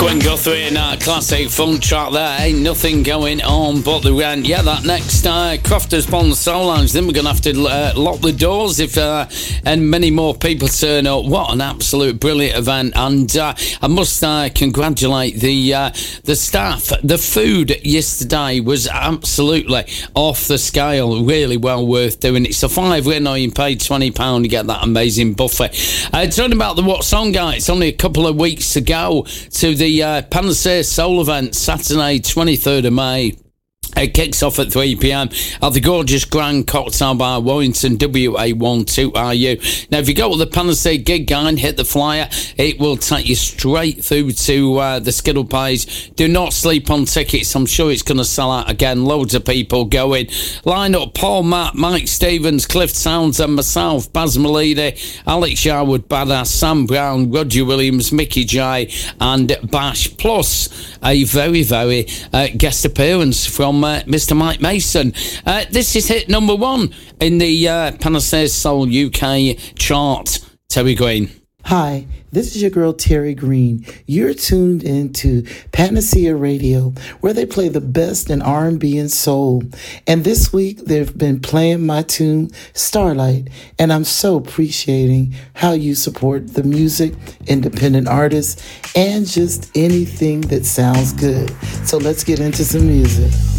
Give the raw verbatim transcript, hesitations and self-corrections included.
Gwen Guthrie and our classic funk track there. Ain't nothing going on but the rent. Yeah, that next uh, Crofters Pond Soul Lounge, then we're going to have to uh, lock the doors if uh, and many more people turn up. What an absolute brilliant event. And uh, I must uh, congratulate the uh, the staff. The food yesterday was absolutely off the scale. Really well worth doing. It's a five win or you pay twenty pounds to get that amazing buffet. Uh, talking about the What Song Guy, it's only a couple of weeks to go to the uh, Panacea Soul event, Saturday twenty-third of May. It kicks off at three p.m. at the gorgeous Grand Cocktail Bar, Warrington, W A one two R U. Now, if you go to the Panacea gig guide, hit the flyer, it will take you straight through to uh, the Skittle page. Do not sleep on tickets. I'm sure it's going to sell out again. Loads of people going. Line up Paul, Matt, Mike Stevens, Cliff Sounds, and myself, Baz Malidi, Alex Yarwood, Badass, Sam Brown, Roger Williams, Mickey J, and Bash. Plus, a very, very uh, guest appearance from Uh, Mister Mike Mason. Uh, this is hit number one in the uh, Panacea Soul U K chart. Terry Green. Hi, this is your girl Terry Green. You're tuned into Panacea Radio, where they play the best in R and B and soul. And this week, they've been playing my tune, Starlight, and I'm so appreciating how you support the music, independent artists, and just anything that sounds good. So let's get into some music.